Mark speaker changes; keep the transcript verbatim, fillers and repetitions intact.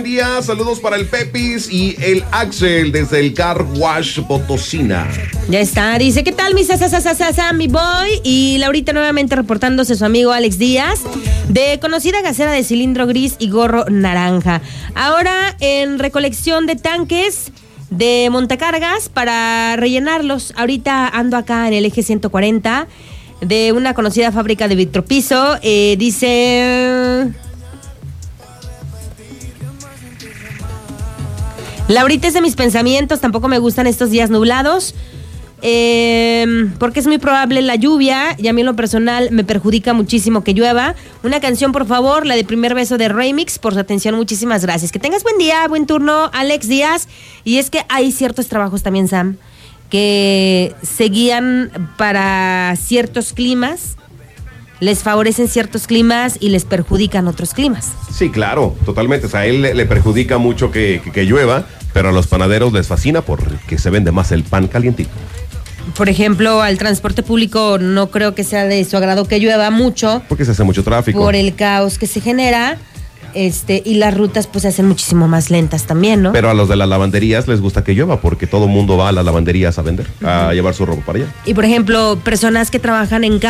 Speaker 1: Día, saludos para el Pepis y el Axel desde el Car Wash Potosina.
Speaker 2: Ya está, dice, ¿qué tal mi sa, mi boy? Y Laurita nuevamente reportándose su amigo Alex Díaz, de conocida gasera de cilindro gris y gorro naranja. Ahora en recolección de tanques de montacargas para rellenarlos. Ahorita ando acá en el eje ciento cuarenta de una conocida fábrica de vitropiso. Eh, dice... Laurita es de mis pensamientos, tampoco me gustan estos días nublados, eh, porque es muy probable la lluvia y a mí en lo personal me perjudica muchísimo que llueva. Una canción, por favor, la de Primer Beso de Remix, por su atención, muchísimas gracias. Que tengas buen día, buen turno, Alex Díaz. Y es que hay ciertos trabajos también, Sam, que se guían para ciertos climas, les favorecen ciertos climas y les perjudican otros climas.
Speaker 1: Sí, claro, totalmente. O sea, a él le, le perjudica mucho que, que, que llueva, pero a los panaderos les fascina porque se vende más el pan calientito.
Speaker 2: Por ejemplo, al transporte público no creo que sea de su agrado que llueva mucho.
Speaker 1: Porque se hace mucho tráfico.
Speaker 2: Por el caos que se genera. Este, y las rutas pues se hacen muchísimo más lentas también, ¿no?
Speaker 1: Pero a los de las lavanderías les gusta que llueva porque todo el mundo va a las lavanderías a vender, uh-huh. a llevar su ropa para allá.
Speaker 2: Y por ejemplo, personas que trabajan en